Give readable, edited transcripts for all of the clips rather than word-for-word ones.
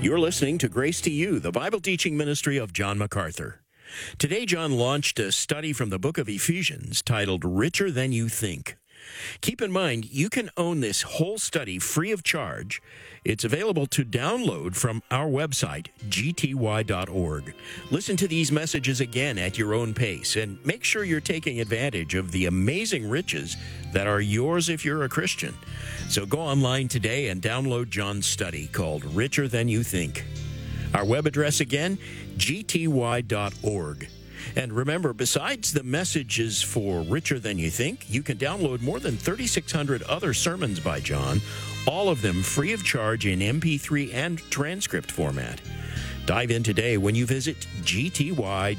You're listening to Grace to You, the Bible teaching ministry of John MacArthur. Today, John launched a study from the book of Ephesians titled Richer Than You Think. Keep in mind, you can own this whole study free of charge. It's available to download from our website, gty.org. Listen to these messages again at your own pace, and make sure you're taking advantage of the amazing riches that are yours if you're a Christian. So go online today and download John's study called Richer Than You Think. Our web address again, gty.org. And remember, besides the messages for Richer Than You Think, you can download more than 3,600 other sermons by John, all of them free of charge in MP3 and transcript format. Dive in today when you visit gty.org.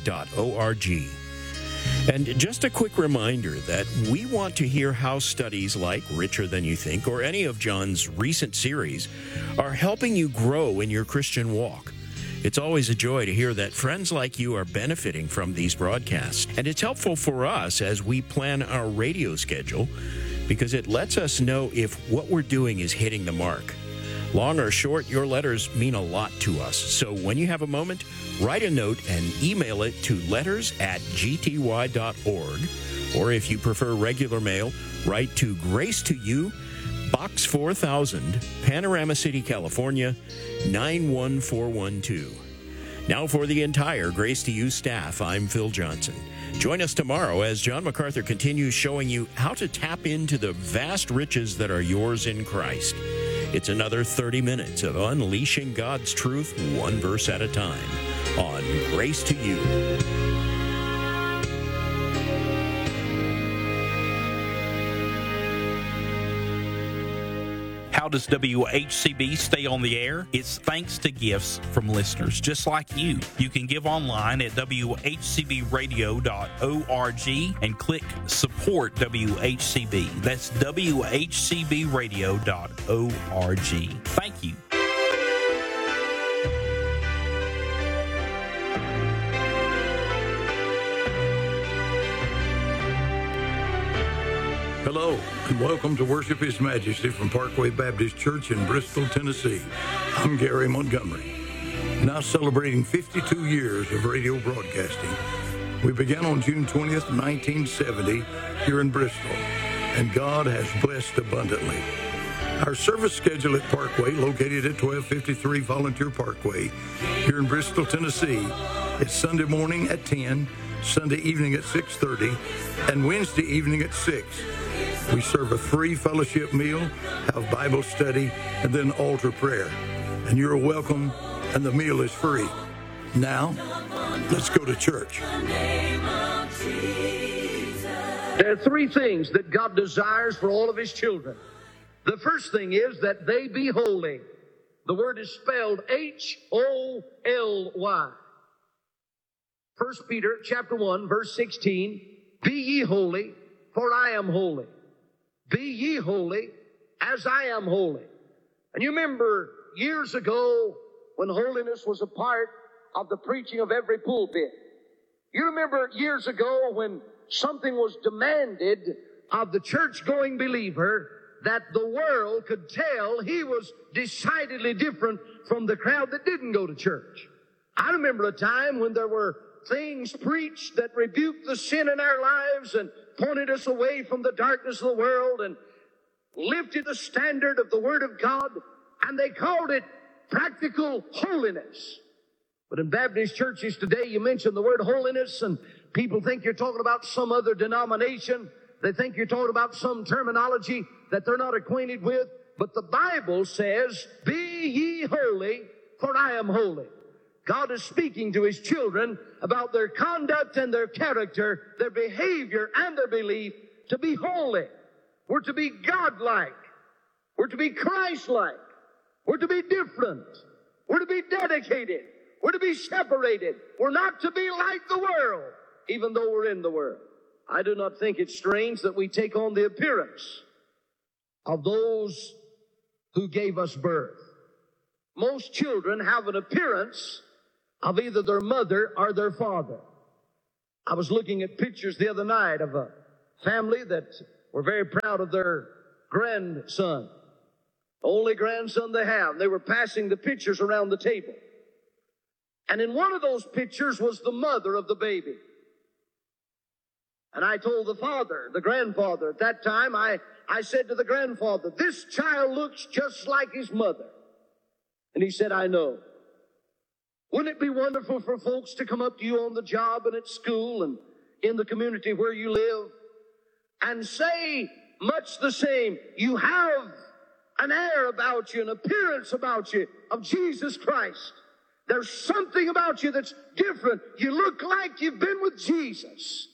And just a quick reminder that we want to hear how studies like Richer Than You Think or any of John's recent series are helping you grow in your Christian walk. It's always a joy to hear that friends like you are benefiting from these broadcasts. And it's helpful for us as we plan our radio schedule because it lets us know if what we're doing is hitting the mark. Long or short, your letters mean a lot to us. So when you have a moment, write a note and email it to letters@gty.org. Or if you prefer regular mail, write to Grace to You, Box 4000, Panorama City, California, 91412. Now for the entire Grace to You staff, I'm Phil Johnson. Join us tomorrow as John MacArthur continues showing you how to tap into the vast riches that are yours in Christ. It's another 30 minutes of unleashing God's truth one verse at a time on Grace to You. How does WHCB stay on the air? It's thanks to gifts from listeners just like you. You can give online at WHCBradio.org and click Support WHCB. That's WHCBradio.org. Thank you. Hello, and welcome to Worship His Majesty from Parkway Baptist Church in Bristol, Tennessee. I'm Gary Montgomery, now celebrating 52 years of radio broadcasting. We began on June 20th, 1970, here in Bristol, and God has blessed abundantly. Our service schedule at Parkway, located at 1253 Volunteer Parkway, here in Bristol, Tennessee, is Sunday morning at 10, Sunday evening at 6:30, and Wednesday evening at 6. We serve a free fellowship meal, have Bible study, and then altar prayer. And you're welcome, and the meal is free. Now, let's go to church. There are three things that God desires for all of His children. The first thing is that they be holy. The word is spelled Holy. 1 Peter chapter 1, verse 16, Be ye holy, for I am holy. Be ye holy, as I am holy. And you remember years ago when holiness was a part of the preaching of every pulpit. You remember years ago when something was demanded of the church-going believer that the world could tell he was decidedly different from the crowd that didn't go to church. I remember a time when there were things preached that rebuked the sin in our lives and pointed us away from the darkness of the world and lifted the standard of the Word of God, and they called it practical holiness. But in Baptist churches today, you mention the word holiness, and people think you're talking about some other denomination. They think you're talking about some terminology that they're not acquainted with. But the Bible says, Be ye holy, for I am holy. God is speaking to His children about their conduct and their character, their behavior and their belief to be holy. We're to be God-like. We're to be Christ-like. We're to be different. We're to be dedicated. We're to be separated. We're not to be like the world, even though we're in the world. I do not think it's strange that we take on the appearance of those who gave us birth. Most children have an appearance of either their mother or their father. I was looking at pictures the other night of a family that were very proud of their grandson. only grandson they have. They were passing the pictures around the table. And in one of those pictures was the mother of the baby. And I told the father, the grandfather, at that time, I said to the grandfather, this child looks just like his mother. And he said, I know. Wouldn't it be wonderful for folks to come up to you on the job and at school and in the community where you live and say much the same, you have an air about you, an appearance about you of Jesus Christ. There's something about you that's different. You look like you've been with Jesus.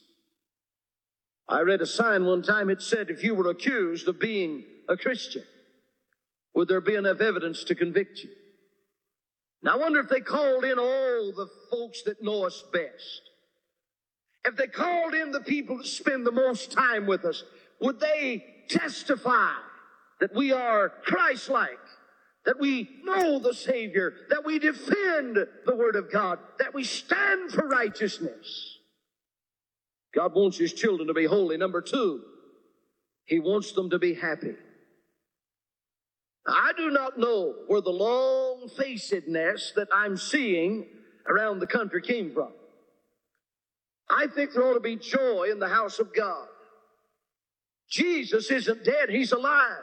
I read a sign one time. It said, if you were accused of being a Christian, would there be enough evidence to convict you? Now, I wonder if they called in all the folks that know us best. If they called in the people that spend the most time with us, would they testify that we are Christ-like, that we know the Savior, that we defend the Word of God, that we stand for righteousness? God wants His children to be holy. Number two, He wants them to be happy. Now, I do not know where the long-facedness that I'm seeing around the country came from. I think there ought to be joy in the house of God. Jesus isn't dead, He's alive.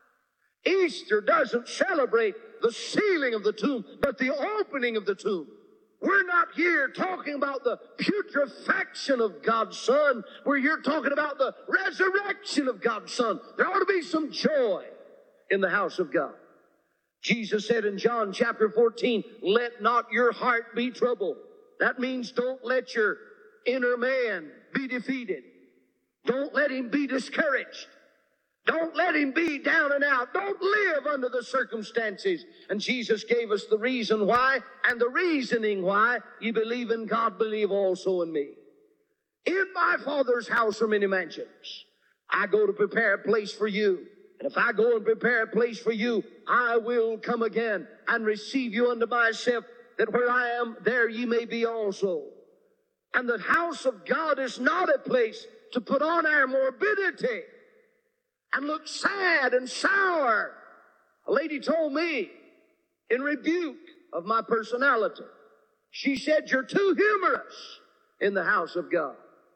Easter doesn't celebrate the sealing of the tomb, but the opening of the tomb. We're not here talking about the putrefaction of God's Son. We're here talking about the resurrection of God's Son. There ought to be some joy in the house of God. Jesus said in John chapter 14, let not your heart be troubled. That means don't let your inner man be defeated. Don't let him be discouraged. Don't let him be down and out. Don't live under the circumstances. And Jesus gave us the reason why and the reasoning why. You believe in God, believe also in me. In my Father's house are many mansions. I go to prepare a place for you. And if I go and prepare a place for you, I will come again and receive you unto myself, that where I am, there ye may be also. And the house of God is not a place to put on our morbidity and look sad and sour. A lady told me in rebuke of my personality, she said, you're too humorous in the house of God.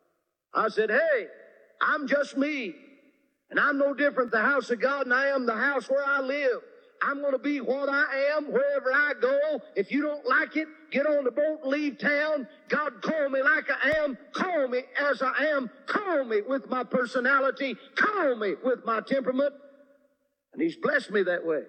I said, hey, I'm just me. And I'm no different the house of God than I am the house where I live. I'm going to be what I am wherever I go. If you don't like it, get on the boat and leave town. God called me like I am. Call me as I am. Call me with my personality. Call me with my temperament. And He's blessed me that way.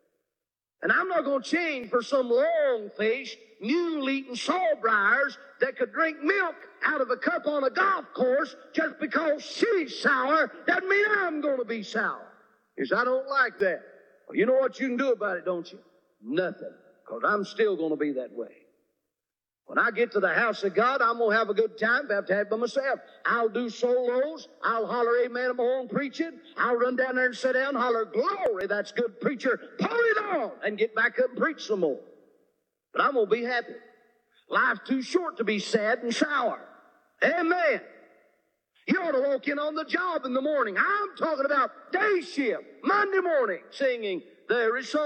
And I'm not going to change for some long-faced, mule-eating sawbriars that could drink milk out of a cup on a golf course just because she's sour. Doesn't mean I'm going to be sour. Because I don't like that. Well, you know what you can do about it, don't you? Nothing. Because I'm still going to be that way. When I get to the house of God, I'm going to have a good time. I have to have it by myself. I'll do solos. I'll holler amen at my own preaching. I'll run down there and sit down and holler, glory, that's good, preacher. Pour it on, and get back up and preach some more. But I'm going to be happy. Life's too short to be sad and sour. Amen. You ought to walk in on the job in the morning. I'm talking about day shift, Monday morning, singing, there is some